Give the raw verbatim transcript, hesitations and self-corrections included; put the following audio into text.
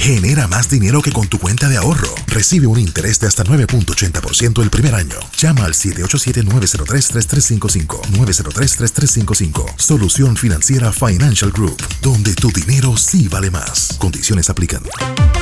Genera más dinero que con tu cuenta de ahorro. Recibe un interés de hasta nueve punto ochenta por ciento el primer año. Llama al siete ocho siete, nueve cero tres, tres tres cinco cinco. nueve cero tres, tres tres cinco cinco. Solución Financiera Financial Group, donde tu dinero sí vale más. Condiciones aplican.